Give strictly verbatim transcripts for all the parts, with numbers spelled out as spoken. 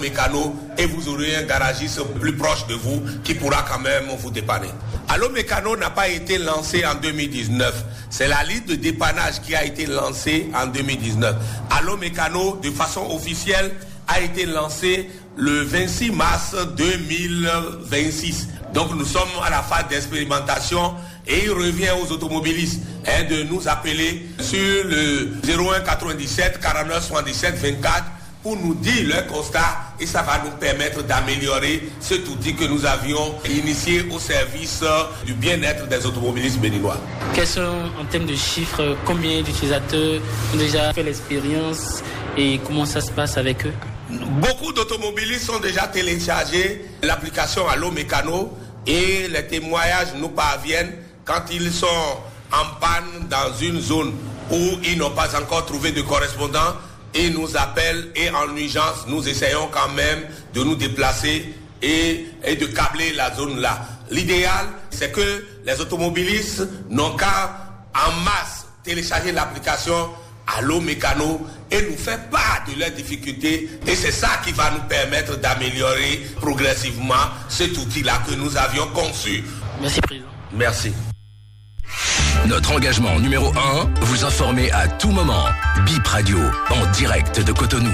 Mécano et vous aurez un garagiste plus proche de vous qui pourra quand même vous dépanner. Allo Mécano n'a pas été lancé en deux mille dix-neuf. C'est la liste de dépannage qui a été lancée en deux mille dix-neuf. Allo Mécano, de façon officielle, a été lancé le vingt-six mars deux mille vingt-six. Donc nous sommes à la phase d'expérimentation et il revient aux automobilistes hein, de nous appeler sur le zéro un quatre-vingt-dix-sept quarante-neuf soixante-dix-sept vingt-quatre pour nous dire leur constat et ça va nous permettre d'améliorer cet outil que nous avions initié au service du bien-être des automobilistes béninois. Quels sont, en termes de chiffres, combien d'utilisateurs ont déjà fait l'expérience et comment ça se passe avec eux? Beaucoup d'automobilistes ont déjà téléchargé l'application Allo Mécano et les témoignages nous parviennent quand ils sont en panne dans une zone où ils n'ont pas encore trouvé de correspondant. Ils nous appellent et en urgence, nous essayons quand même de nous déplacer et, et de câbler la zone là. L'idéal, c'est que les automobilistes n'ont qu'à en masse télécharger l'application Allo Mécano et nous faire part de leurs difficultés et c'est ça qui va nous permettre d'améliorer progressivement cet outil-là que nous avions conçu. Merci Président. Merci. Notre engagement numéro un, vous informer à tout moment. Bip Radio, en direct de Cotonou.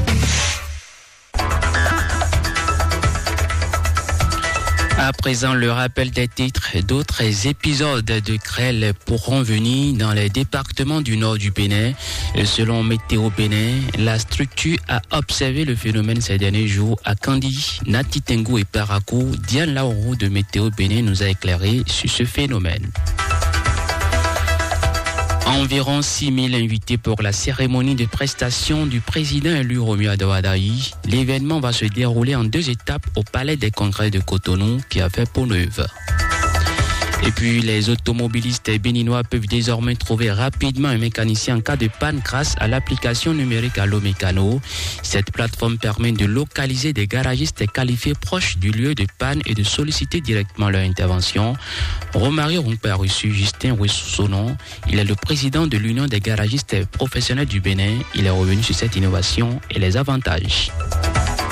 À présent, le rappel des titres. D'autres épisodes de grêle pourront venir dans les départements du nord du Bénin. Selon Météo Bénin, la structure a observé le phénomène ces derniers jours à Kandi, Nati Tengu et Parakou. Diane Laourou de Météo Bénin nous a éclairé sur ce phénomène. Environ six mille invités pour la cérémonie de prestation du président élu Romuald Adewadayi. L'événement va se dérouler en deux étapes au Palais des Congrès de Cotonou qui a fait peau neuve. Et puis, les automobilistes béninois peuvent désormais trouver rapidement un mécanicien en cas de panne grâce à l'application numérique Allo Mécano. Cette plateforme permet de localiser des garagistes qualifiés proches du lieu de panne et de solliciter directement leur intervention. Romario Rumpe a reçu Justin Ouessousonon. Il est le président de l'Union des garagistes professionnels du Bénin. Il est revenu sur cette innovation et les avantages.